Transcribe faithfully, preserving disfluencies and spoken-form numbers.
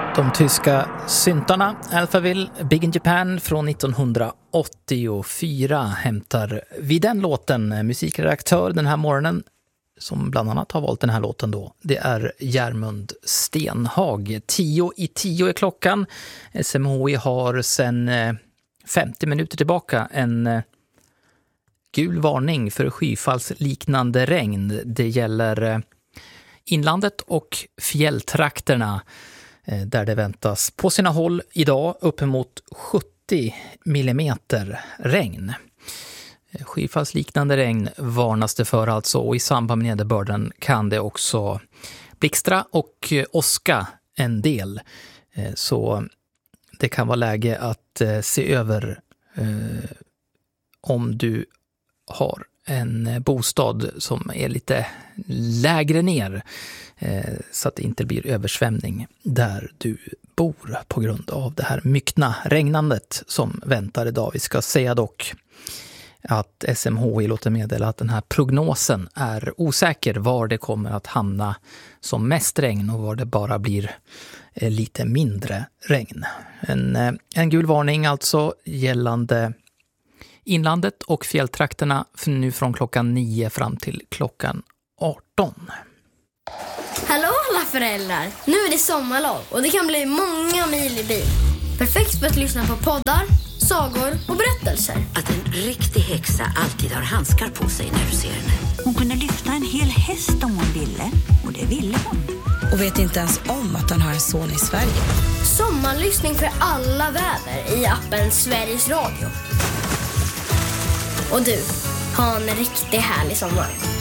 De tyska syntarna Alphaville, Big in Japan från nittonhundraåttiofyra hämtar vi den låten. Musikredaktör den här morgonen som bland annat har valt den här låten då, det är Järmund Stenhag. Tio i tio är klockan. S M H I har sedan femtio minuter tillbaka en gul varning för skyfallsliknande regn. Det gäller inlandet och fjälltrakterna där det väntas på sina håll idag uppemot sjuttio millimeter regn. Skyfallsliknande regn varnas det för alltså, och i samband med nederbörden kan det också blixtra och åska en del. Så det kan vara läge att se över eh, om du har en bostad som är lite lägre ner eh, så att det inte blir översvämning där du bor på grund av det här myckna regnandet som väntar idag. Vi ska säga dock att S M H I låter meddela att den här prognosen är osäker var det kommer att hamna som mest regn och var det bara blir eh, lite mindre regn. En, eh, en gul varning alltså gällande inlandet och fjälltrakterna nu från klockan nio fram till klockan arton. Hallå alla föräldrar! Nu är det sommarlov och det kan bli många mil i bil. Perfekt för att lyssna på poddar, sagor och berättelser. Att en riktig häxa alltid har handskar på sig när du ser henne. Hon kunde lyfta en hel häst om hon ville, och det ville hon. Och vet inte ens om att han har en son i Sverige. Sommarlyssning för alla väder i appen Sveriges Radio. Och du, ha en riktigt härlig sommar.